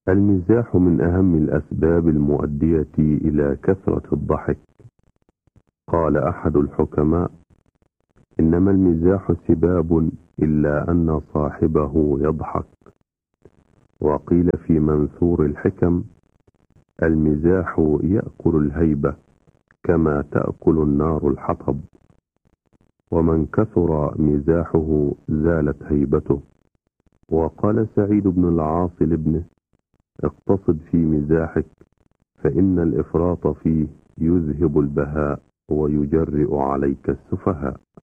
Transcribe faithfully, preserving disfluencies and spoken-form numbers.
المزاح من أهم الأسباب المؤدية إلى كثرة الضحك. قال أحد الحكماء: إنما المزاح سباب إلا أن صاحبه يضحك. وقيل في منثور الحكم: المزاح يأكل الهيبة كما تأكل النار الحطب، ومن كثر مزاحه زالت هيبته. وقال سعيد بن العاص لابنه: اقتصد في مزاحك، فإن الإفراط فيه يذهب البهاء ويجرئ عليك السفهاء.